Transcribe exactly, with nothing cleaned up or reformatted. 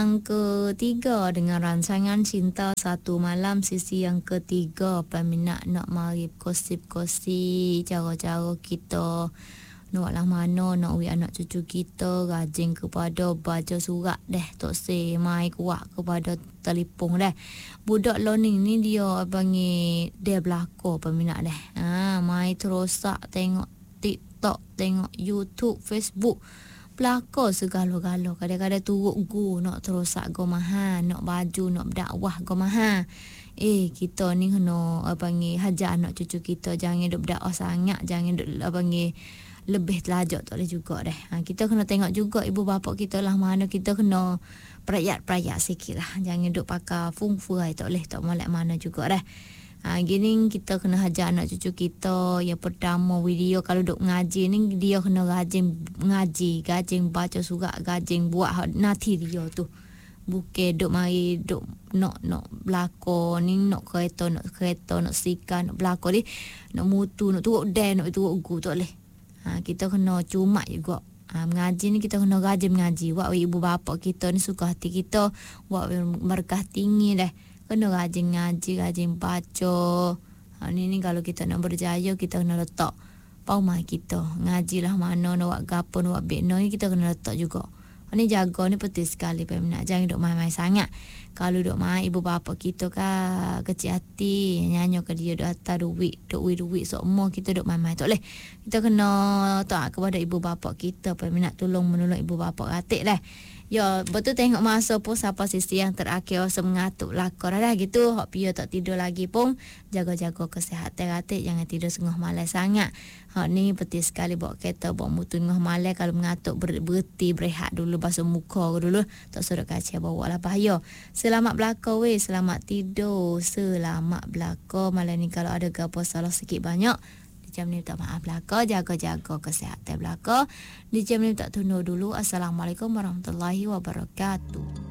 Yang ketiga dengan rancangan Cinta Satu Malam, sisi yang ketiga. Peminat nak mari kosip-kosip cara-cara kita nak lah mana nak wi anak cucu kita, rajin kepada baca surat deh tok se mai kuat kepada telefon deh. Budak learning ni dia panggil dia belako peminat deh. Ha mai terosak tengok TikTok, tengok YouTube, Facebook. Pelakor segala-gala. Kadang-kadang turut gu nak terosak go mahal, nak baju, nak berdakwah go mahal. Eh, kita ni kena apa panggil hajar anak cucu kita, jangan duk berdakwah sangat, jangan duk apa panggil lebih telajak tak boleh juga dah. Ha, kita kena tengok juga ibu bapa kita lah mana kita kena perayat-perayat sikit lah. Jangan duk pakai fung-furai tak boleh, tak molek mana juga dah. Ha, gini kita kena hajar anak cucu kita. Yang pertama video kalau duk ngaji ni dia kena rajin ngaji, rajin baca surat, rajin buat nanti dia tu. Bukan duk mari duk nak nak belakon ni, nak kereta, nak kereta, nak sikan, nak belakon ni, nak mutu, nak turut dan, nak turut gu tak boleh. Ha, kita kena cumak juga. Ha, mengaji ni kita kena rajin mengaji. Buat ibu bapa kita ni suka hati kita, buat berkah tinggi dah. Kena rajin ngaji, rajin baca. Ha, ni ni kalau kita nak berjaya, kita kena letak paumai kita. Ngajilah mana, nak buat gapo, nak buat bekno ni kita kena letak juga. Ha, ni jaga ni penting sekali peminat. Jangan duk main-main sangat. Kalau duk main ibu bapa kita kan kecil hati, nyanyi ke dia duk atas duit, duk duit semua kita duk main-main tak boleh. Kita kena taat kepada ibu bapa kita peminat, tolong menolong ibu bapa ratik dah. Ya, betul tengok masa pun siapa sisi yang terakhir rasa mengatuk lakor dah gitu. Hak pia tak tidur lagi pun jaga-jaga kesihatan ratik, jangan tidur sengah malam sangat. Hak ni penting sekali bawa kereta, bawa mutu tengah malam kalau mengatuk ber- berhenti berehat dulu, basuh muka dulu, tak suruh kaca bawa lah bahaya. Selamat belakang weh, selamat tidur, selamat belakang. Malam ni kalau ada gapo salah sikit banyak, jam ni tak maaf belaka, jaga-jaga kesihatan belaka. Di jam ni tak tunduk dulu. Assalamualaikum warahmatullahi wabarakatuh.